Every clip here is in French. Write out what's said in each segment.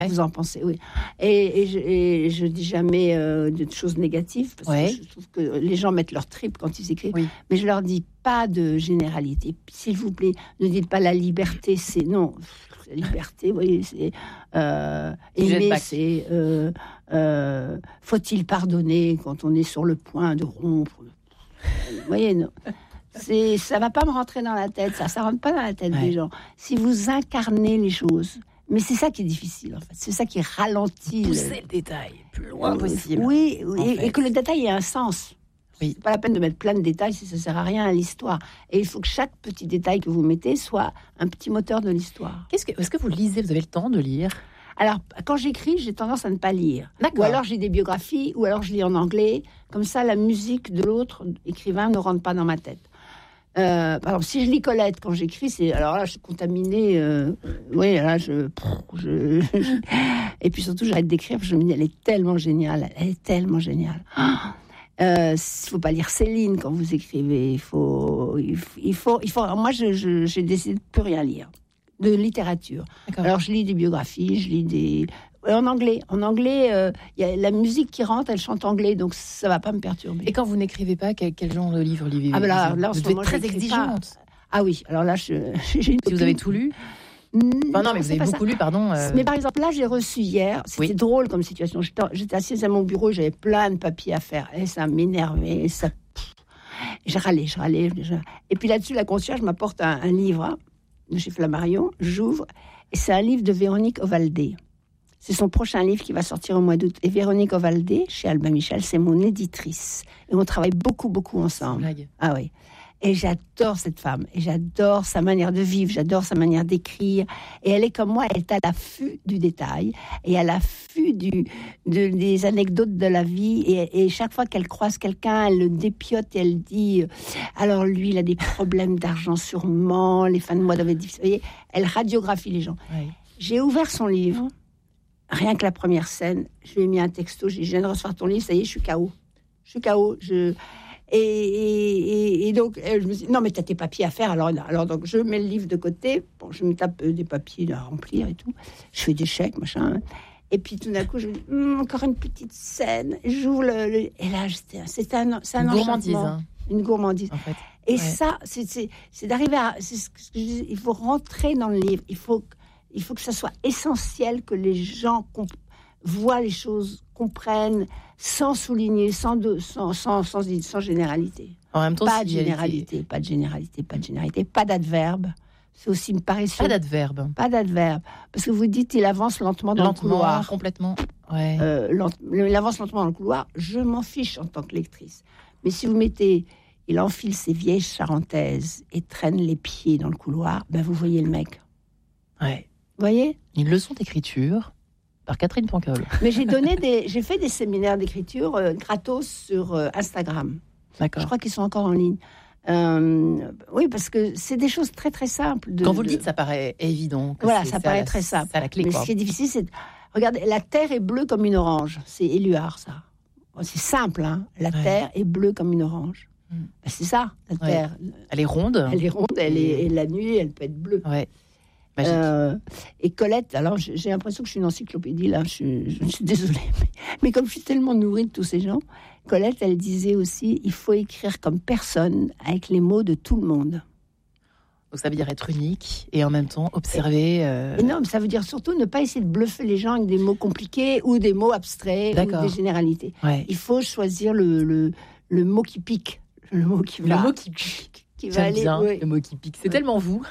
Vous en pensez, oui. Et je dis jamais de choses négatives, parce que je trouve que les gens mettent leur trip quand ils écrivent. Oui. Mais je leur dis pas de généralité. S'il vous plaît, ne dites pas la liberté, c'est... Non, la liberté, vous voyez, c'est... aimer, c'est... faut-il pardonner quand on est sur le point de rompre? Vous voyez, non. Ça va pas me rentrer dans la tête, ça rentre pas dans la tête des gens. Si vous incarnez les choses... Mais c'est ça qui est difficile, en fait. C'est ça qui ralentit. Pousser le détail plus loin possible. Oui, et que le détail ait un sens. Oui. C'est pas la peine de mettre plein de détails si ça sert à rien à l'histoire. Et il faut que chaque petit détail que vous mettez soit un petit moteur de l'histoire. Est-ce que vous lisez? Vous avez le temps de lire? Alors, quand j'écris, j'ai tendance à ne pas lire. D'accord. Ou alors j'ai des biographies, ou alors je lis en anglais. Comme ça, la musique de l'autre écrivain ne rentre pas dans ma tête. Par exemple, si je lis Colette quand j'écris, alors là je suis contaminée. Oui, là et puis surtout j'arrête d'écrire parce que je me dis elle est tellement géniale, faut pas lire Céline quand vous écrivez. Il faut. Moi, j'ai décidé de plus rien lire de littérature. D'accord. Alors je lis des biographies, je lis des. En anglais, y a la musique qui rentre, elle chante anglais, donc ça va pas me perturber. Et quand vous n'écrivez pas, quel genre de livre lisez-vous? Là, en vous ce moment, êtes très exigeante. Ah oui, alors là, j'ai une... Si vous avez tout lu? Non, mais vous avez beaucoup lu, pardon. Mais par exemple, là, j'ai reçu hier, c'était drôle comme situation. J'étais assise à mon bureau, j'avais plein de papiers à faire, et ça m'énervait, je râlais. Et puis là-dessus, la concierge m'apporte un livre de chez Flammarion, j'ouvre, et c'est un livre de Véronique Ovaldé. C'est son prochain livre qui va sortir au mois d'août. Et Véronique Ovaldé, chez Albin Michel, c'est mon éditrice. Et on travaille beaucoup ensemble. Ah oui. Et j'adore cette femme. Et j'adore sa manière de vivre. J'adore sa manière d'écrire. Et elle est comme moi, elle est à l'affût du détail. Et à l'affût des anecdotes de la vie. Et chaque fois qu'elle croise quelqu'un, elle le dépiote et elle dit alors lui, il a des problèmes d'argent sûrement. Les fins de mois doivent être difficiles. Vous voyez, elle radiographie les gens. Oui. J'ai ouvert son livre. Rien que la première scène, je lui ai mis un texto, j'ai dit, je viens de recevoir ton livre, ça y est, je suis KO. Et donc, je me dis, non, mais t'as tes papiers à faire, alors donc, je mets le livre de côté, bon, je me tape des papiers à remplir et tout, je fais des chèques, machin, et puis tout d'un coup, je me dis, encore une petite scène, j'ouvre et là, c'est un gourmandise, une gourmandise. En fait. Et ça, c'est d'arriver à, c'est ce que je dis, il faut rentrer dans le livre, il faut que ça soit essentiel, que les gens voient les choses, comprennent, sans souligner, sans généralité. En même temps, pas de généralité, pas d'adverbe. C'est aussi paresseux. Pas d'adverbe. Parce que vous dites, il avance lentement dans le couloir. Complètement. Ouais. Il avance lentement dans le couloir. Je m'en fiche en tant que lectrice. Mais si vous mettez, il enfile ses vieilles charentaises et traîne les pieds dans le couloir, ben vous voyez le mec. Ouais. Vous voyez ? Une leçon d'écriture par Catherine Pancol. Mais j'ai fait des séminaires d'écriture gratos sur Instagram. D'accord. Je crois qu'ils sont encore en ligne. Oui, parce que c'est des choses très très simples. Quand vous le dites, ça paraît évident. Voilà, ça paraît très simple. C'est la clé. Mais ce qui est difficile, c'est regardez, la terre est bleue comme une orange. C'est Éluard, ça. C'est simple, hein. La terre est bleue comme une orange. Ben, c'est ça, la terre. Elle est ronde. Et la nuit, elle peut être bleue. Ouais. Et Colette, alors j'ai l'impression que je suis une encyclopédie là, je suis désolée, mais comme je suis tellement nourrie de tous ces gens, Colette, elle disait aussi, il faut écrire comme personne, avec les mots de tout le monde. Donc ça veut dire être unique et en même temps observer. Et non, mais ça veut dire surtout ne pas essayer de bluffer les gens avec des mots compliqués ou des mots abstraits ou des généralités. Ouais. Il faut choisir le mot qui pique, le mot qui va. Le mot qui pique. J'aime bien le mot qui pique. C'est tellement vous.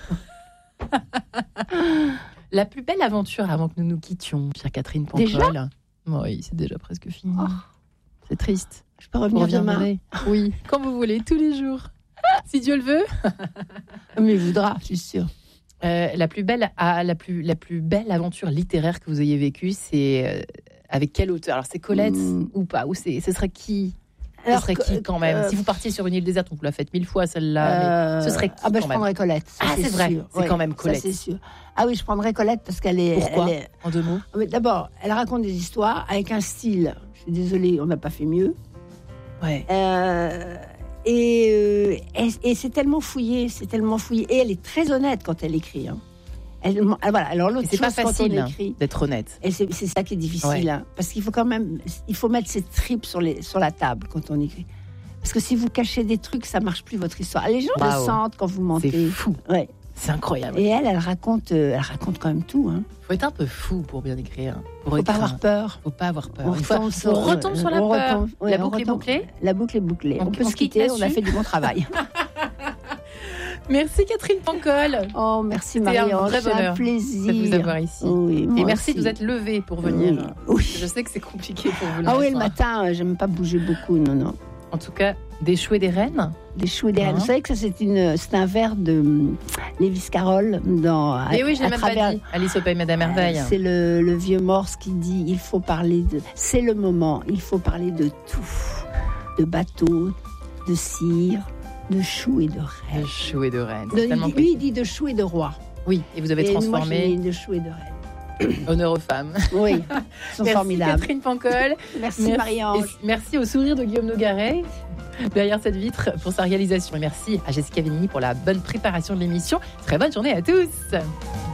La plus belle aventure avant que nous nous quittions, Pierre-Catherine Pancol. Déjà ? Oui, c'est déjà presque fini. Oh. C'est triste. Je peux revenir demain. Oui, quand vous voulez, tous les jours. Si Dieu le veut. Mais il voudra, je suis sûre. La plus belle aventure littéraire que vous ayez vécue, c'est avec quel auteur ? Alors c'est Colette ou pas ? Ou ce serait qui ? Alors, ce serait qui quand même ? Si vous partiez sur une île déserte, on vous l'a faite 1000 fois celle-là. Ce serait qui je prendrais Colette. C'est vrai, c'est quand même Colette. Ça, c'est sûr. Ah oui, je prendrais Colette parce qu'elle est. Pourquoi ? En 2 mots ? D'abord, elle raconte des histoires avec un style. Je suis désolée, on n'a pas fait mieux. Ouais. Et c'est tellement fouillé, Et elle est très honnête quand elle écrit. Hein. Voilà. Alors l'autre c'est chose, pas facile quand on écrit, d'être honnête. et c'est ça qui est difficile, parce qu'il faut quand même, il faut mettre ses tripes sur la table quand on écrit. Parce que si vous cachez des trucs, ça marche plus votre histoire. Les gens le sentent quand vous mentez. C'est fou. Ouais. C'est incroyable. Et elle raconte quand même tout. Faut être un peu fou pour bien écrire. Faut pas avoir peur. Faut pas avoir peur. On retombe sur la peur. La boucle est bouclée. La boucle est bouclée. Donc, on peut se quitter. On a fait du bon travail. Merci Catherine Pancol. Oh, merci Marie-Ange. C'est un plaisir de vous avoir ici. Oui, et merci de vous être levée pour venir. Oui. Je sais que c'est compliqué pour vous. Ah oui, le matin, j'aime pas bouger beaucoup, non. En tout cas, des choux et des rennes. Des choux et des rennes. Vous savez que ça, c'est un vers de Lewis Carroll dans. Mais oui, je l'ai même pas dit. Alice au Pays Madame Merveille. C'est le vieux Morse qui dit il faut parler de. C'est le moment. Il faut parler de tout, de bateaux, de cire, de choux et de rennes. De choux et de rennes. Lui, il dit de choux et de rois. Oui, et vous avez transformé. Moi, de choux et de rennes. Honneur aux femmes. Oui, ils sont formidables. Merci Catherine Pancol. Merci Marie-Ange. Merci au sourire de Guillaume Nogaret derrière cette vitre pour sa réalisation. Et merci à Jessica Vigny pour la bonne préparation de l'émission. Très bonne journée à tous.